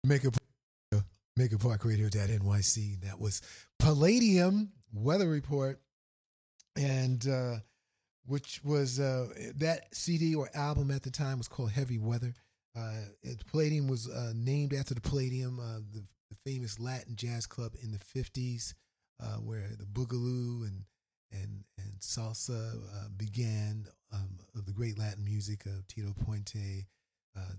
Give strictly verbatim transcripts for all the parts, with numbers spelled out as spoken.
Make a Make a Park Radio N Y C. That was Palladium Weather Report, and uh, which was uh, that C D or album at the time was called Heavy Weather. Uh, it, Palladium was uh, named after the Palladium, uh, the, the famous Latin jazz club in the fifties, uh, where the boogaloo and and and salsa uh, began, um, of the great Latin music of Tito Puente, uh,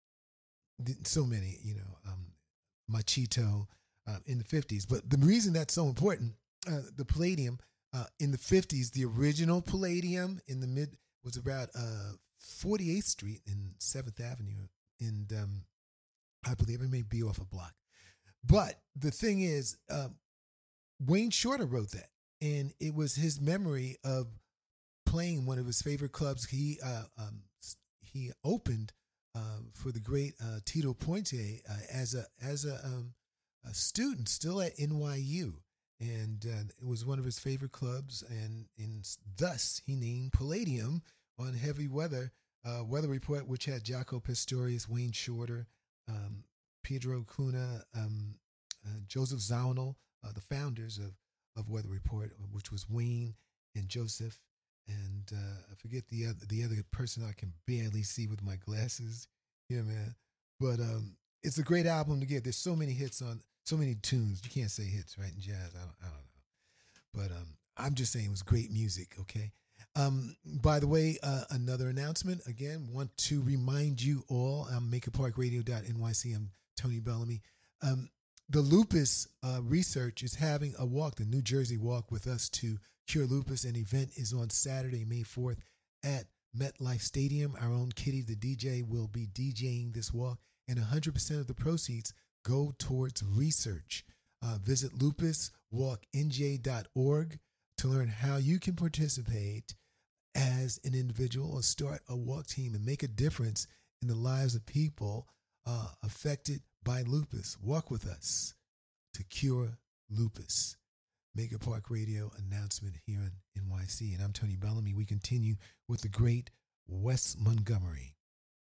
so many, you know, um, Machito uh, in the fifties. But the reason that's so important, uh, the Palladium uh, in the fifties, the original Palladium in the mid was about uh, forty-eighth Street and seventh Avenue, and um, I believe it may be off a block. But the thing is, um, Wayne Shorter wrote that, and it was his memory of playing one of his favorite clubs. He uh, um, he opened uh, for the great uh, Tito Puente uh, as a as a, um, a student, still at N Y U, and uh, it was one of his favorite clubs, and and thus he named Palladium on Heavy Weather uh, Weather Report, which had Jaco Pastorius, Wayne Shorter, um, Pedro Cunha, um, uh, Joseph Zaunel, uh, the founders of, of Weather Report, which was Wayne and Joseph, and uh, I forget the other the other person I can barely see with my glasses. Yeah, man. But um, it's a great album to get. There's so many hits on, so many tunes. You can't say hits, right, in jazz. I don't, I don't know. But um, I'm just saying it was great music, okay? Um, by the way, uh, another announcement. Again, want to remind you all, I'm Make a Park Radio N Y C. I'm Tony Bellamy. Um, the lupus uh, research is having a walk, the New Jersey Walk with us to cure lupus. An event is on Saturday, May fourth at MetLife Stadium. Our own Kitty, the D J, will be DJing this walk, and one hundred percent of the proceeds go towards research. Uh, visit lupus walk n j dot org to learn how you can participate as an individual or start a walk team and make a difference in the lives of people uh, affected by lupus. Walk with us to cure lupus. Mega Park Radio announcement here in N Y C. And I'm Tony Bellamy. We continue with the great Wes Montgomery.